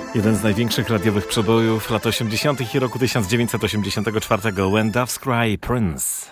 Jeden z największych radiowych przebojów lat 80. i roku 1984. When Doves Cry, Prince.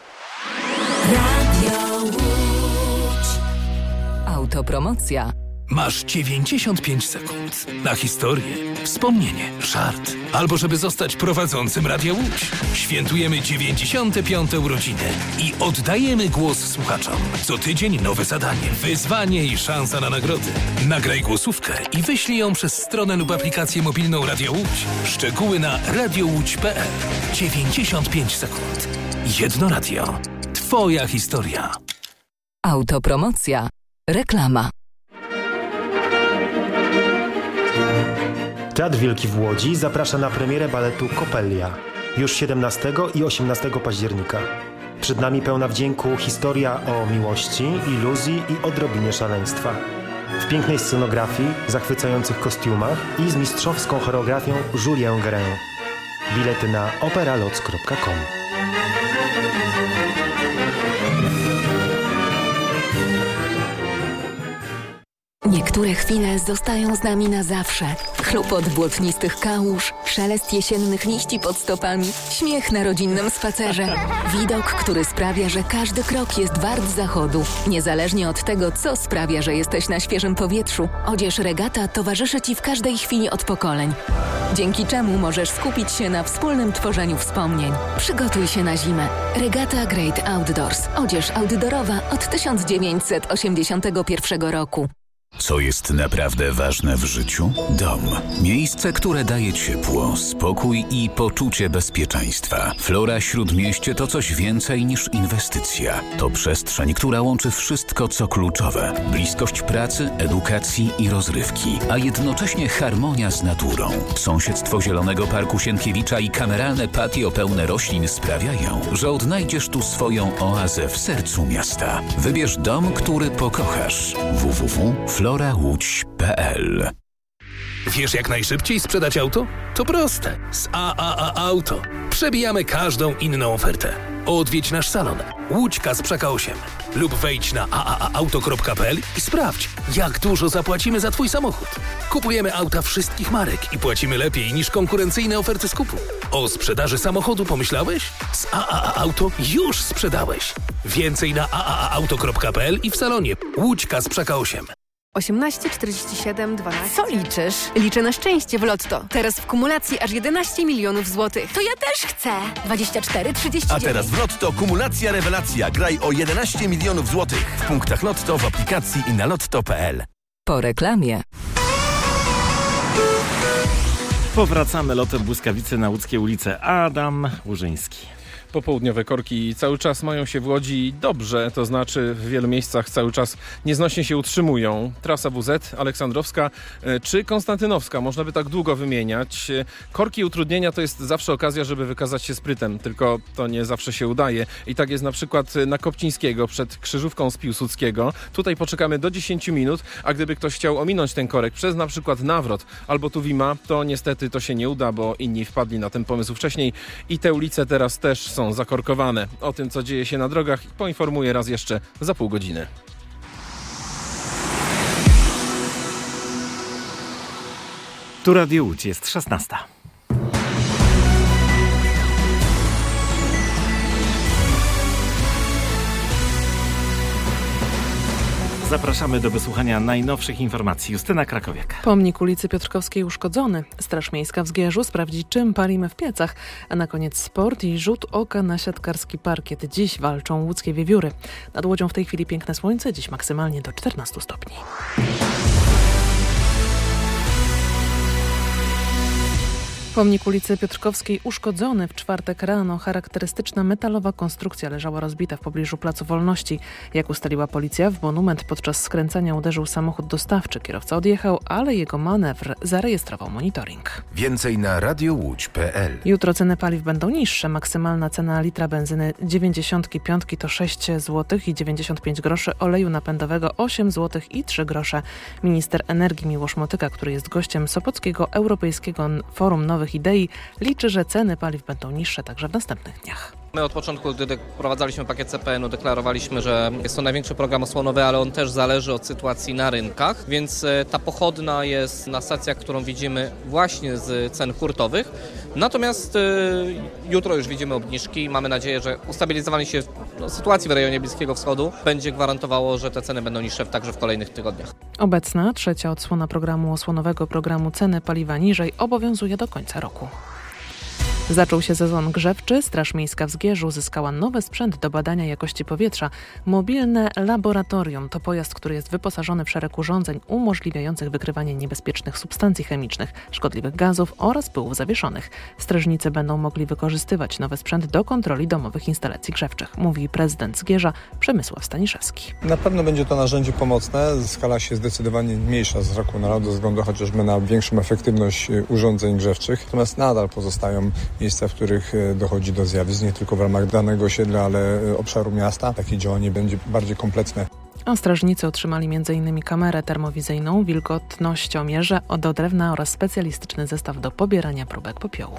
Radio Łódź. Autopromocja. Masz 95 sekund na historię, wspomnienie, żart, albo żeby zostać prowadzącym Radia Łódź. Świętujemy 95. urodziny i oddajemy głos słuchaczom. Co tydzień nowe zadanie, wyzwanie i szansa na nagrody. Nagraj głosówkę i wyślij ją przez stronę lub aplikację mobilną Radio Łódź. Szczegóły na radiołódź.pl. 95 sekund. Jedno radio. Twoja historia. Autopromocja. Reklama. Teatr Wielki w Łodzi zaprasza na premierę baletu Kopelia już 17 i 18 października. Przed nami pełna wdzięku historia o miłości, iluzji i odrobinie szaleństwa. W pięknej scenografii, zachwycających kostiumach i z mistrzowską choreografią Julien Guérin. Bilety na operaloc.com. Niektóre chwile zostają z nami na zawsze. Chlupot błotnistych kałuż, szelest jesiennych liści pod stopami, śmiech na rodzinnym spacerze. Widok, który sprawia, że każdy krok jest wart zachodu. Niezależnie od tego, co sprawia, że jesteś na świeżym powietrzu, odzież Regata towarzyszy Ci w każdej chwili od pokoleń. Dzięki czemu możesz skupić się na wspólnym tworzeniu wspomnień. Przygotuj się na zimę. Regata Great Outdoors. Odzież outdoorowa od 1981 roku. Co jest naprawdę ważne w życiu? Dom. Miejsce, które daje ciepło, spokój i poczucie bezpieczeństwa. Flora Śródmieście to coś więcej niż inwestycja. To przestrzeń, która łączy wszystko, co kluczowe. Bliskość pracy, edukacji i rozrywki, a jednocześnie harmonia z naturą. Sąsiedztwo Zielonego Parku Sienkiewicza i kameralne patio pełne roślin sprawiają, że odnajdziesz tu swoją oazę w sercu miasta. Wybierz dom, który pokochasz. www.florałódź.pl. Wiesz, jak najszybciej sprzedać auto? To proste. Z AAA Auto przebijamy każdą inną ofertę. Odwiedź nasz salon Łódź Kasprzyka 8 lub wejdź na aaaauto.pl i sprawdź, jak dużo zapłacimy za Twój samochód. Kupujemy auta wszystkich marek i płacimy lepiej niż konkurencyjne oferty skupu. O sprzedaży samochodu pomyślałeś? Z AAA Auto już sprzedałeś. Więcej na aaaauto.pl i w salonie Łódź Kasprzyka 8. 18, 47, 12. Co liczysz? Liczę na szczęście w Lotto. Teraz w kumulacji aż 11 milionów złotych. To ja też chcę. 24, 39. A teraz w Lotto kumulacja rewelacja. Graj o 11 milionów złotych. W punktach Lotto, w aplikacji i na lotto.pl. Po reklamie. Powracamy lotem błyskawicy na łódzkie ulice. Adam Łużyński. Popołudniowe korki cały czas mają się w Łodzi dobrze, to znaczy w wielu miejscach cały czas nieznośnie się utrzymują. Trasa WZ, Aleksandrowska czy Konstantynowska, można by tak długo wymieniać. Korki i utrudnienia to jest zawsze okazja, żeby wykazać się sprytem, tylko to nie zawsze się udaje. I tak jest na przykład na Kopcińskiego przed krzyżówką z Piłsudskiego. Tutaj poczekamy do 10 minut, a gdyby ktoś chciał ominąć ten korek przez na przykład Nawrot albo Tuwima, to niestety to się nie uda, bo inni wpadli na ten pomysł wcześniej i te ulice teraz też są zakorkowane. O tym, co dzieje się na drogach, poinformuję raz jeszcze za pół godziny. Tu Radio Łódź, jest 16. Zapraszamy do wysłuchania najnowszych informacji. Justyna Krakowiak. Pomnik ulicy Piotrkowskiej uszkodzony. Straż Miejska w Zgierzu sprawdzi, czym palimy w piecach. A na koniec sport i rzut oka na siatkarski parkiet. Dziś walczą łódzkie wiewióry. Nad Łodzią w tej chwili piękne słońce, dziś maksymalnie do 14 stopni. Pomnik ulicy Piotrkowskiej uszkodzony w czwartek rano. Charakterystyczna metalowa konstrukcja leżała rozbita w pobliżu Placu Wolności. Jak ustaliła policja, w monument podczas skręcania uderzył samochód dostawczy. Kierowca odjechał, ale jego manewr zarejestrował monitoring. Więcej na radiołódź.pl. Jutro ceny paliw będą niższe. Maksymalna cena litra benzyny 95 to 6 zł i 95 groszy, oleju napędowego 8 zł i 3 grosze. Minister energii Miłosz Motyka, który jest gościem Sopockiego Europejskiego Forum Nowych Idei, liczy, że ceny paliw będą niższe także w następnych dniach. My od początku, gdy wprowadzaliśmy pakiet CPN-u, deklarowaliśmy, że jest to największy program osłonowy, ale on też zależy od sytuacji na rynkach, więc ta pochodna jest na stacjach, którą widzimy właśnie z cen hurtowych. Natomiast jutro już widzimy obniżki. Mamy nadzieję, że ustabilizowanie się sytuacji w rejonie Bliskiego Wschodu będzie gwarantowało, że te ceny będą niższe także w kolejnych tygodniach. Obecna trzecia odsłona programu osłonowego programu Ceny paliwa niżej obowiązuje do końca roku. Zaczął się sezon grzewczy. Straż Miejska w Zgierzu zyskała nowy sprzęt do badania jakości powietrza. Mobilne laboratorium to pojazd, który jest wyposażony w szereg urządzeń umożliwiających wykrywanie niebezpiecznych substancji chemicznych, szkodliwych gazów oraz pyłów zawieszonych. Strażnicy będą mogli wykorzystywać nowy sprzęt do kontroli domowych instalacji grzewczych, mówi prezydent Zgierza Przemysław Staniszewski. Na pewno będzie to narzędzie pomocne. Skala się zdecydowanie mniejsza z roku na rok ze względu chociażby na większą efektywność urządzeń grzewczych. Natomiast nadal pozostają miejsca, w których dochodzi do zjawisk nie tylko w ramach danego osiedla, ale obszaru miasta. Takie działanie będzie bardziej kompleksne. A strażnicy otrzymali m.in. kamerę termowizyjną, wilgotnościomierze do drewna oraz specjalistyczny zestaw do pobierania próbek popiołu.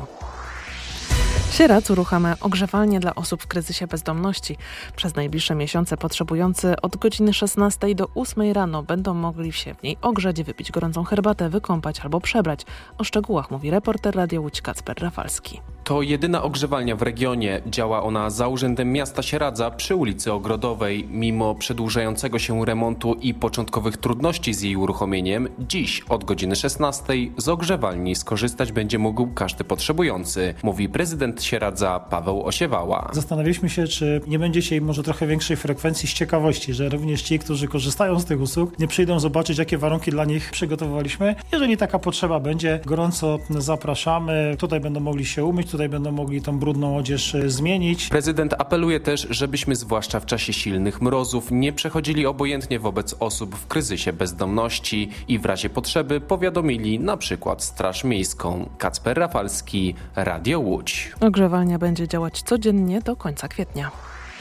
Sieradz uruchamia ogrzewalnię dla osób w kryzysie bezdomności. Przez najbliższe miesiące potrzebujący od godziny 16 do 8 rano będą mogli się w niej ogrzać, wypić gorącą herbatę, wykąpać albo przebrać. O szczegółach mówi reporter Radia Łódź Kacper Rafalski. To jedyna ogrzewalnia w regionie. Działa ona za urzędem miasta Sieradza przy ulicy Ogrodowej. Mimo przedłużającego się remontu i początkowych trudności z jej uruchomieniem, dziś od godziny 16 z ogrzewalni skorzystać będzie mógł każdy potrzebujący, mówi prezydent Sieradza Paweł Osiewała. Zastanawialiśmy się, czy nie będzie dzisiaj może trochę większej frekwencji z ciekawości, że również ci, którzy korzystają z tych usług, nie przyjdą zobaczyć, jakie warunki dla nich przygotowaliśmy. Jeżeli taka potrzeba będzie, gorąco zapraszamy. Tutaj będą mogli się umyć, tutaj będą mogli tą brudną odzież zmienić. Prezydent apeluje też, żebyśmy zwłaszcza w czasie silnych mrozów nie przechodzili obojętnie wobec osób w kryzysie bezdomności i w razie potrzeby powiadomili na przykład Straż Miejską. Kacper Rafalski, Radio Łódź. Ogrzewalnia będzie działać codziennie do końca kwietnia.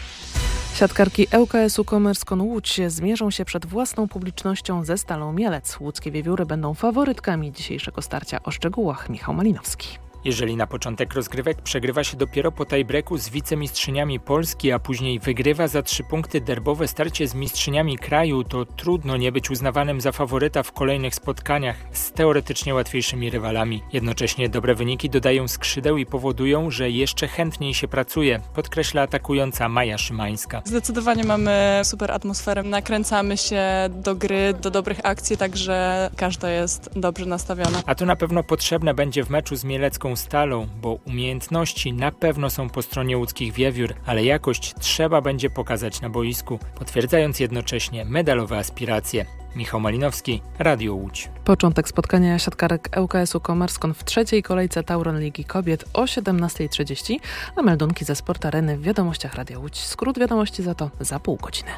Siatkarki ŁKS-u Commerce.com Łódź zmierzą się przed własną publicznością ze Stalą Mielec. Łódzkie wiewióry będą faworytkami dzisiejszego starcia. O szczegółach Michał Malinowski. Jeżeli na początek rozgrywek przegrywa się dopiero po tiebreaku z wicemistrzyniami Polski, a później wygrywa za 3 punkty derbowe starcie z mistrzyniami kraju, to trudno nie być uznawanym za faworyta w kolejnych spotkaniach z teoretycznie łatwiejszymi rywalami. Jednocześnie dobre wyniki dodają skrzydeł i powodują, że jeszcze chętniej się pracuje, podkreśla atakująca Maja Szymańska. Zdecydowanie mamy super atmosferę, nakręcamy się do gry, do dobrych akcji, także każda jest dobrze nastawiona. A to na pewno potrzebne będzie w meczu z mielecką Stalą, bo umiejętności na pewno są po stronie łódzkich wiewiór, ale jakość trzeba będzie pokazać na boisku, potwierdzając jednocześnie medalowe aspiracje. Michał Malinowski, Radio Łódź. Początek spotkania siatkarek ŁKS-u Commerce.com w trzeciej kolejce Tauron Ligi Kobiet o 17:30, a meldunki ze Sport Areny w wiadomościach Radia Łódź. Skrót wiadomości za to za pół godziny.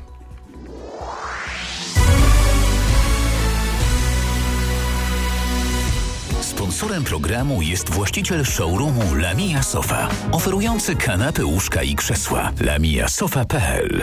Sponsorem programu jest właściciel showroomu Lamia Sofa, oferujący kanapy, łóżka i krzesła. lamiasofa.pl.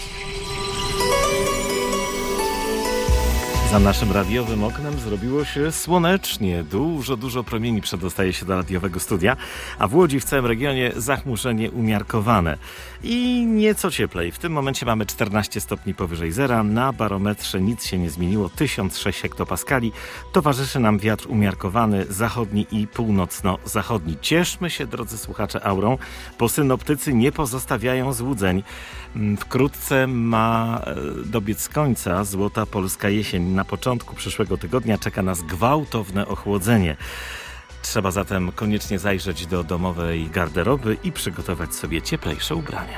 Za naszym radiowym oknem zrobiło się słonecznie. Dużo promieni przedostaje się do radiowego studia, a w Łodzi w całym regionie zachmurzenie umiarkowane. I nieco cieplej. W tym momencie mamy 14 stopni powyżej zera. Na barometrze nic się nie zmieniło. 1006 hektopaskali. Towarzyszy nam wiatr umiarkowany, zachodni i północno-zachodni. Cieszmy się, drodzy słuchacze, aurą, bo synoptycy nie pozostawiają złudzeń. Wkrótce ma dobiec końca złota polska jesień. Na początku przyszłego tygodnia czeka nas gwałtowne ochłodzenie. Trzeba zatem koniecznie zajrzeć do domowej garderoby i przygotować sobie cieplejsze ubrania.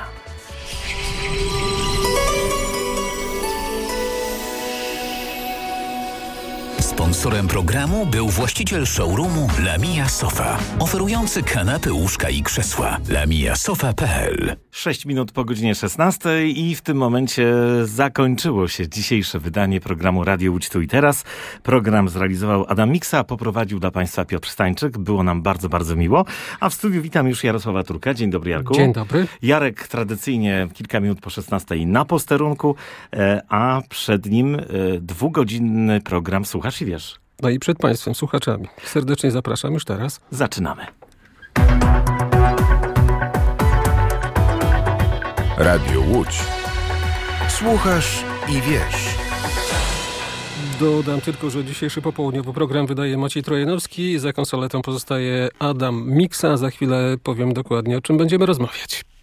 Sponsorem programu był właściciel showroomu Lamia Sofa, oferujący kanapy, łóżka i krzesła. lamiasofa.pl. 6 minut po godzinie 16 i w tym momencie zakończyło się dzisiejsze wydanie programu Radio Łódź Tu i Teraz. Program zrealizował Adam Miksa, poprowadził dla Państwa Piotr Stańczyk. Było nam bardzo miło. A w studiu witam już Jarosława Turka. Dzień dobry, Jarku. Dzień dobry. Jarek tradycyjnie kilka minut po 16 na posterunku, a przed nim 2-godzinny program Słuchasz i Wiesz. No i przed Państwem, słuchaczami. Serdecznie zapraszam już teraz. Zaczynamy. Radio Łódź. Słuchasz i wiesz. Dodam tylko, że dzisiejszy popołudniowy program wydaje Maciej Trojanowski. Za konsoletą pozostaje Adam Miksa. Za chwilę powiem dokładnie, o czym będziemy rozmawiać.